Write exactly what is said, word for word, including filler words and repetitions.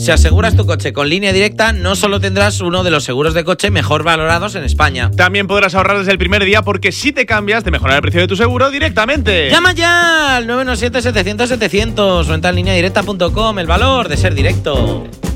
Si aseguras tu coche con Línea Directa, no solo tendrás uno de los seguros de coche mejor valorados en España. También podrás ahorrar desde el primer día porque si te cambias, te mejorará el precio de tu seguro directamente. ¡Llama ya al nueve uno siete, setecientos, setecientos o entra en línea directa punto com! El valor de ser directo.